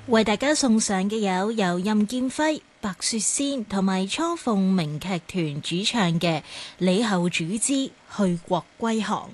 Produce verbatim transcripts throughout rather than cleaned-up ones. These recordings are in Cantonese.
為大家送上嘅有由任劍輝、白雪仙同埋雛鳳鳴劇團主唱嘅《李後主之去國歸航》。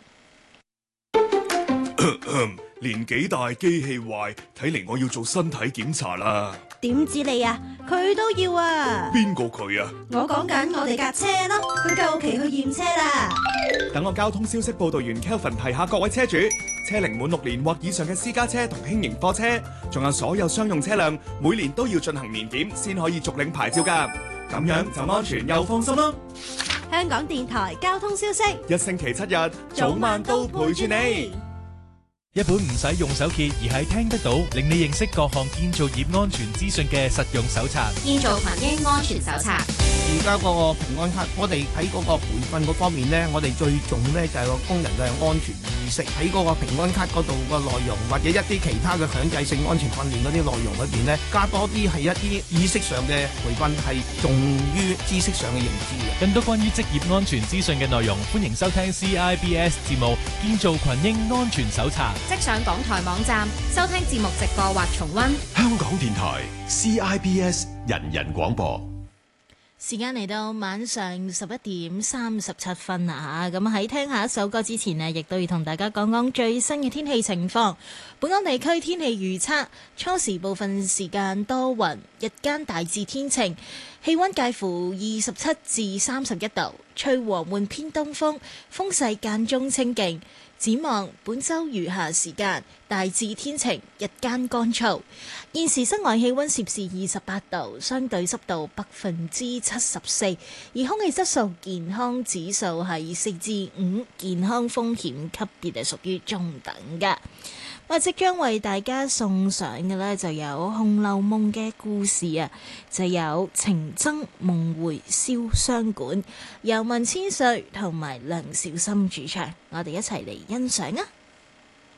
年紀大機器壞，睇嚟我要做身體檢查啦。 點知你啊？佢都要啊！ 邊個佢啊？ 我講緊我哋架車咯，佢夠期去驗車啦。 等我交通消息報道員 Kelvin 提下各位車主，車齡滿六年或以上嘅私家車同輕型貨車，仲有所有商用車輛，每年都要進行年檢先可以續領牌照㗎。咁樣就安全又放心咯。 香港電台交通消息， 一星期七日，早晚都陪住你。 一本唔使用手揭而係聽得到，令你認識各項建造業安全資訊嘅實用手冊。 建造群英安全手冊。 而家嗰個平安卡，我哋喺嗰個培訓嗰方面呢，我哋最重呢就係個工人嘅安全意識。喺嗰個平安卡嗰度個內容，或者一啲其他嘅強制性安全訓練嗰啲內容裏邊呢，加多啲係一啲意識上嘅培訓，係重於知識上嘅認知嘅。 更多關於職業安全資訊嘅內容，歡迎收聽 C I B S 節目《建造群英安全手冊》。 即上港台網站收聽節目直播或重溫。 香港電台 C I B S 人人廣播。 時間嚟到晚上十一點三十七分啦嚇，咁喺聽下一首歌之前呢，亦都要同大家講講最新嘅天氣情況。本港地區天氣預測：初時部分時間多雲，日間大致天晴，氣溫介乎二十七至三十一度，吹和緩偏東風，風勢間中清勁。展望本週餘下時間大致天晴，日間乾燥。現時室外氣溫攝氏二十八度，相對濕度百分之七十四，而空氣質素健康指數係四至五，健康風險級別係屬於中等嘅。我即將為大家送上嘅呢，就有《紅樓夢》嘅故事啊，就有情僧夢回瀟湘館，由文千歲同埋梁小心主唱，我哋一齊嚟欣賞啊！